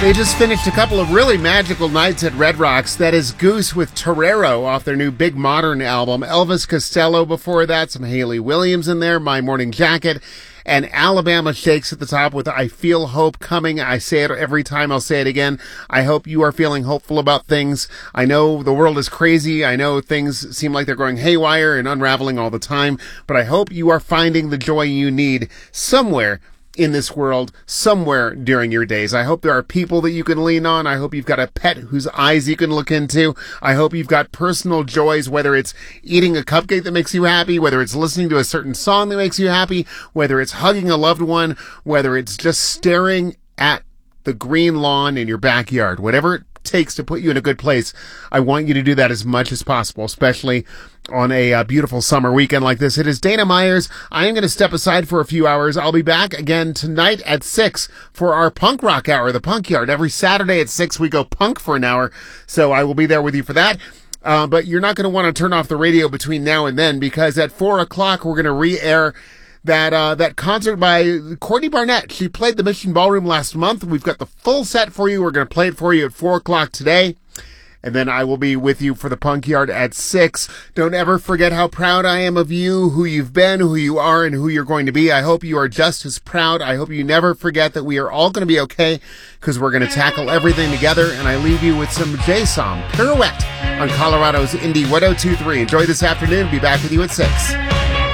They just finished a couple of really magical nights at Red Rocks. That is Goose with Torero off their new Big Modern album. Elvis Costello before that, some Hayley Williams in there, My Morning Jacket, and Alabama Shakes at the top with I Feel Hope Coming. I say it every time, I'll say it again. I hope you are feeling hopeful about things. I know the world is crazy. I know things seem like they're going haywire and unraveling all the time, but I hope you are finding the joy you need somewhere in this world, somewhere during your days. I hope there are people that you can lean on. I hope you've got a pet whose eyes you can look into. I hope you've got personal joys, whether it's eating a cupcake that makes you happy, whether it's listening to a certain song that makes you happy, whether it's hugging a loved one, whether it's just staring at the green lawn in your backyard, whatever it takes to put you in a good place. I want you to do that as much as possible, especially on a beautiful summer weekend like this. It is Dana Myers. I am going to step aside for a few hours. I'll be back again tonight at 6 for our punk rock hour, the Punk Yard. Every Saturday at 6 we go punk for an hour, so I will be there with you for that. But you're not going to want to turn off the radio between now and then, because at 4 o'clock we're going to re-air that concert by Courtney Barnett. She played the Mission Ballroom last month. We've got the full set for you. We're going to play it for you at 4 o'clock today. And then I will be with you for the Punk Yard at 6. Don't ever forget how proud I am of you, who you've been, who you are, and who you're going to be. I hope you are just as proud. I hope you never forget that we are all going to be okay, because we're going to tackle everything together. And I leave you with some J-Som, Pirouette, on Colorado's Indie 102.3. Enjoy this afternoon. Be back with you at 6.